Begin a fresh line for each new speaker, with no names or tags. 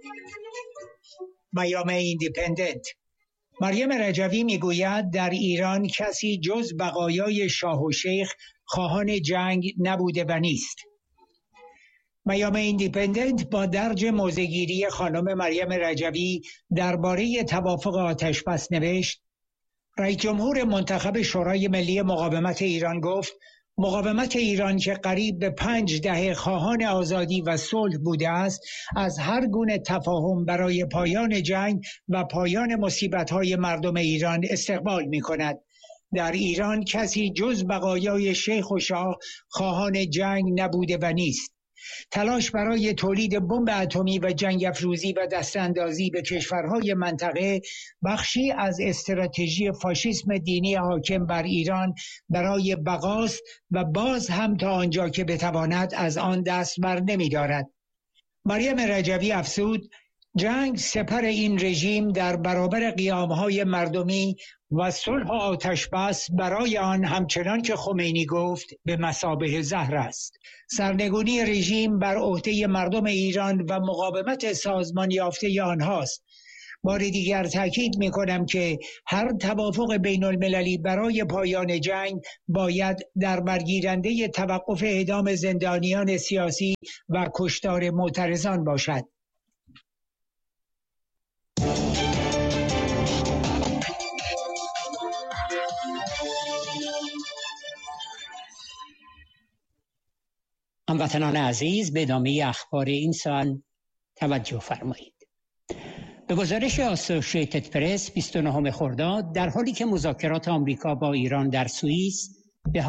پیام ایندیپندنت. مریم رجوی میگوید در ایران کسی جز بقایای شاه و شیخ خواهان جنگ نبوده و نیست. پیام ایندیپندنت با درج موضع‌گیری خانم مریم رجوی درباره توافق آتش‌بس نوشت: رئیس جمهور منتخب شورای ملی مقاومت ایران گفت مقاومت ایران که قریب به 5 دهه خواهان آزادی و صلح بوده است، از هر گونه تفاهم برای پایان جنگ و پایان مصیبت‌های مردم ایران استقبال می‌کند. در ایران کسی جز بقایای شیخ و شاه خواهان جنگ نبوده و نیست. تلاش برای تولید بمب اتمی و جنگ افروزی و دستاندازی به کشورهای منطقه بخشی از استراتژی فاشیسم دینی حاکم بر ایران برای بقاست و باز هم تا آنجا که بتواند از آن دست بر نمی‌دارد. مریم رجوی افزود: جنگ سپر این رژیم در برابر قیامهای مردمی و صلح و آتش‌بس برای آن همچنان که خمینی گفت به مثابه زهر است. سرنگونی رژیم بر عهده مردم ایران و مقاومت سازمان یافته آنهاست. بار دیگر تاکید می‌کنم که هر توافق بین المللی برای پایان جنگ باید در برگیرنده توقف اعدام زندانیان سیاسی و کشتار معترضان باشد.
هموطنان عزیز، به ادامه اخبار این ساعت توجه فرمایید. به گزارش اسوسییتد پرس 29 خرداد، در حالی که مذاکرات آمریکا با ایران در سوئیس به